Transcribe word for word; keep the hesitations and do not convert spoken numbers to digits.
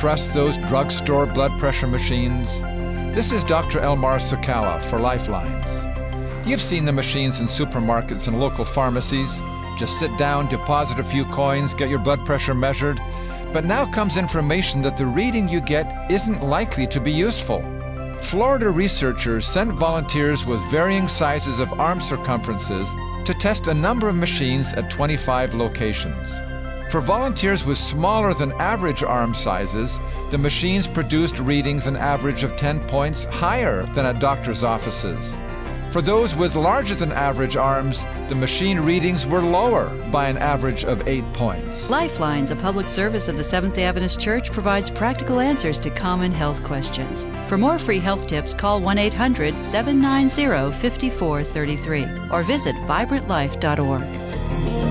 trust those drugstore blood pressure machines? This is Doctor Elmar Sakala for Lifelines. You've seen the machines in supermarkets and local pharmacies. Just sit down, deposit a few coins, get your blood pressure measured. But now comes information that the reading you get isn't likely to be useful. Florida researchers sent volunteers with varying sizes of arm circumferences to test a number of machines at twenty-five locations. For volunteers with smaller than average arm sizes, the machines produced readings an average of ten points higher than at doctors' offices. For those with larger than average arms, the machine readings were lower by an average of eight points. Lifelines, a public service of the Seventh-day Adventist Church, provides practical answers to common health questions. For more free health tips, call one eight hundred, seven nine zero, five four three three or visit vibrant life dot org.